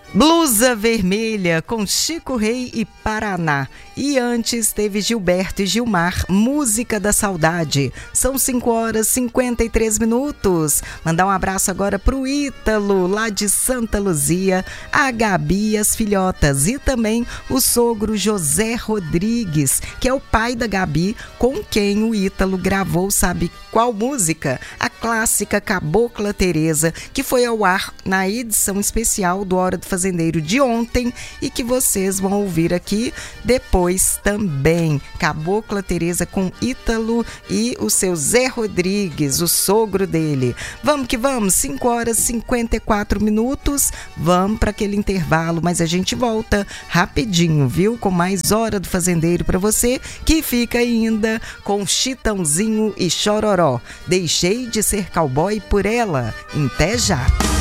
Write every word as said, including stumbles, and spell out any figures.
Blusa Vermelha com Chico Rei e Paraná. E antes teve Gilberto e Gilmar, Música da Saudade. São cinco horas e cinquenta e três minutos. Mandar um abraço agora pro Ítalo, lá de Santa Luzia, a Gabi e as filhotas. E também o sogro José Rodrigues, que é o pai da Gabi, com quem o Ítalo gravou, sabe qual música? A clássica Cabocla Teresa, que foi ao ar na edição especial do Hora do Fazendeiro de ontem e que vocês vão ouvir aqui depois também. Cabocla Teresa com Ítalo e o seu Zé Rodrigues, o sogro dele. Vamos que vamos, cinco horas e cinquenta e quatro minutos. Vamos para aquele intervalo, mas a gente volta rapidinho, viu? Com mais Hora do Fazendeiro para você, que fica ainda com Chitãozinho e Chororó. Deixei de ser cowboy por ela. Até já!